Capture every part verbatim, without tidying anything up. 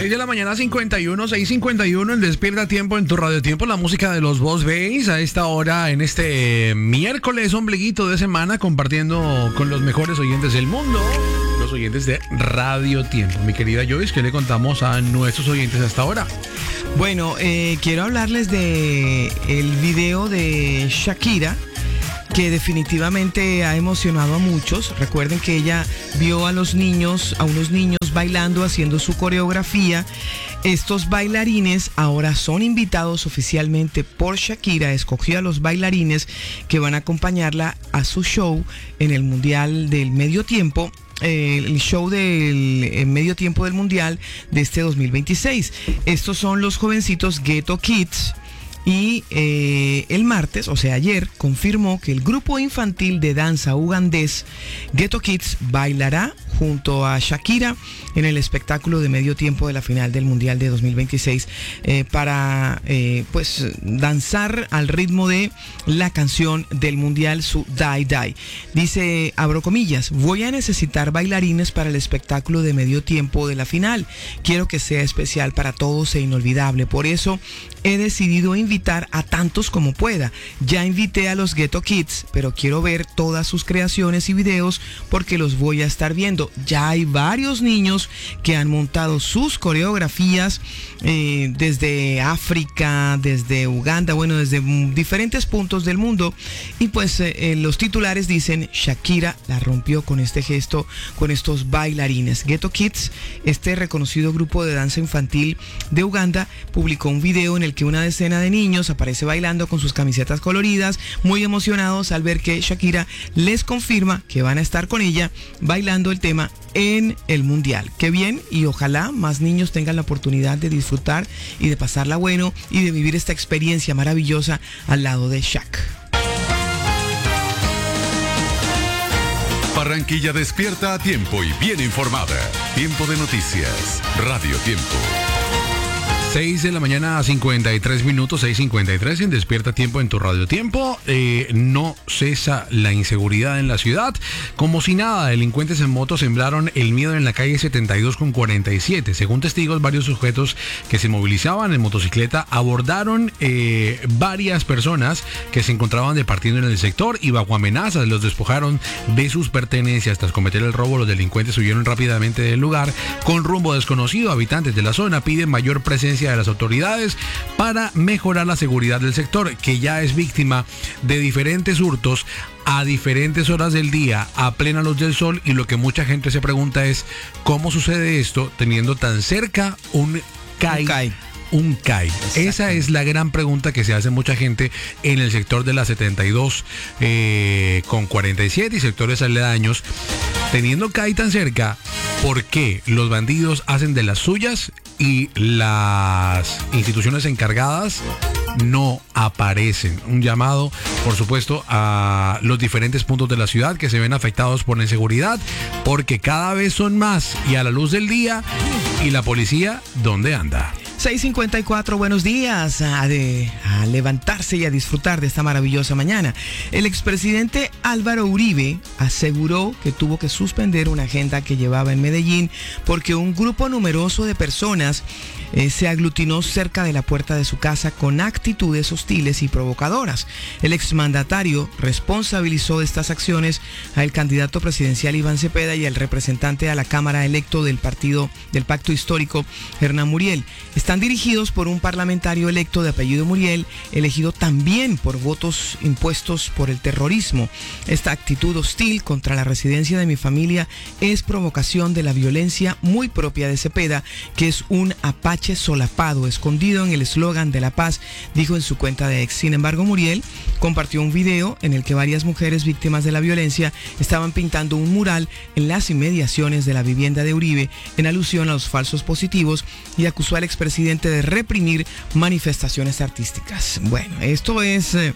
seis de la mañana, cincuenta y uno, seis cincuenta y uno, en Despierta Tiempo, en tu Radio Tiempo, la música de los Boss Bass a esta hora, en este miércoles ombliguito de semana, compartiendo con los mejores oyentes del mundo, los oyentes de Radio Tiempo. Mi querida Joyce, ¿qué le contamos a nuestros oyentes hasta ahora? Bueno, eh, quiero hablarles de el video de Shakira, que definitivamente ha emocionado a muchos. Recuerden que ella vio a los niños, a unos niños bailando, haciendo su coreografía. Estos bailarines ahora son invitados oficialmente por Shakira. Escogió a los bailarines que van a acompañarla a su show en el Mundial del Medio Tiempo. Eh, el show del eh, medio tiempo del Mundial de este dos mil veintiséis. Estos son los jovencitos Ghetto Kids. Y eh, el martes, o sea ayer, confirmó que el grupo infantil de danza ugandés Ghetto Kids bailará junto a Shakira en el espectáculo de medio tiempo de la final del Mundial de dos mil veintiséis eh, para eh, pues danzar al ritmo de la canción del Mundial, su Die Die. Dice, abro comillas, voy a necesitar bailarines para el espectáculo de medio tiempo de la final. Quiero que sea especial para todos e inolvidable. Por eso he decidido invitar a tantos como pueda. Ya invité a los Ghetto Kids, pero quiero ver todas sus creaciones y videos porque los voy a estar viendo. Ya hay varios niños que han montado sus coreografías eh, desde África, desde Uganda, bueno, desde diferentes puntos del mundo. Y pues eh, los titulares dicen, Shakira la rompió con este gesto, con estos bailarines. Ghetto Kids, este reconocido grupo de danza infantil de Uganda, publicó un video en el que una decena de niños aparece bailando con sus camisetas coloridas, muy emocionados al ver que Shakira les confirma que van a estar con ella bailando el tema en el Mundial. Qué bien, y ojalá más niños tengan la oportunidad de disfrutar y de pasarla bueno y de vivir esta experiencia maravillosa al lado de Shak. Barranquilla despierta a tiempo y bien informada. Tiempo de noticias. Radio Tiempo. seis de la mañana, cincuenta y tres minutos, seis cincuenta y tres, en Despierta Tiempo en tu Radio Tiempo. Eh, no cesa la inseguridad en la ciudad. Como si nada, delincuentes en moto sembraron el miedo en la calle setenta y dos con cuarenta y siete. Según testigos, varios sujetos que se movilizaban en motocicleta abordaron eh, varias personas que se encontraban departiendo en el sector y bajo amenazas los despojaron de sus pertenencias. Tras cometer el robo, los delincuentes huyeron rápidamente del lugar con rumbo desconocido. Habitantes de la zona piden mayor presencia de las autoridades para mejorar la seguridad del sector, que ya es víctima de diferentes hurtos a diferentes horas del día, a plena luz del sol, y lo que mucha gente se pregunta es cómo sucede esto teniendo tan cerca un C A I. Un C A I. Un C A I. Esa es la gran pregunta que se hace mucha gente en el sector de la setenta y dos eh, con cuarenta y siete y sectores aledaños. Teniendo C A I tan cerca, ¿por qué los bandidos hacen de las suyas y las instituciones encargadas no aparecen? Un llamado, por supuesto, a los diferentes puntos de la ciudad que se ven afectados por la inseguridad, porque cada vez son más y a la luz del día. ¿Y la policía dónde anda? seis cincuenta y cuatro, buenos días, a, de, a levantarse y a disfrutar de esta maravillosa mañana. El expresidente Álvaro Uribe aseguró que tuvo que suspender una agenda que llevaba en Medellín porque un grupo numeroso de personas eh, se aglutinó cerca de la puerta de su casa con actitudes hostiles y provocadoras. El exmandatario responsabilizó de estas acciones al candidato presidencial Iván Cepeda y al representante a la Cámara electo del partido del Pacto Histórico, Hernán Muriel. Están dirigidos por un parlamentario electo de apellido Muriel, elegido también por votos impuestos por el terrorismo. Esta actitud hostil contra la residencia de mi familia es provocación de la violencia muy propia de Cepeda, que es un apache solapado, escondido en el eslogan de la paz, dijo en su cuenta de ex. Sin embargo, Muriel compartió un video en el que varias mujeres víctimas de la violencia estaban pintando un mural en las inmediaciones de la vivienda de Uribe en alusión a los falsos positivos y acusó al expresidente de reprimir manifestaciones artísticas. Bueno, esto es eh,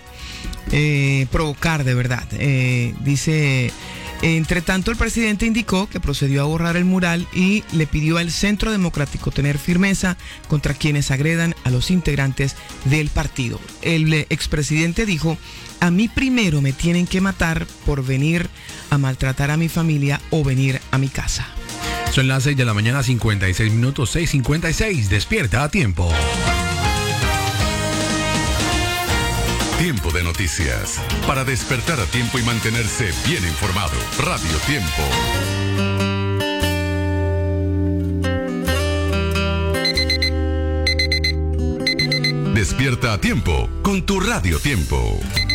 eh, provocar de verdad. Eh, dice, entre tanto, el presidente indicó que procedió a borrar el mural y le pidió al Centro Democrático tener firmeza contra quienes agredan a los integrantes del partido. El expresidente dijo, a mí primero me tienen que matar por venir a maltratar a mi familia o venir a mi casa. Son las seis de la mañana, cincuenta y seis minutos, seis cincuenta y seis. Despierta a tiempo. Tiempo de noticias. Para despertar a tiempo y mantenerse bien informado. Radio Tiempo. Despierta a tiempo con tu Radio Tiempo.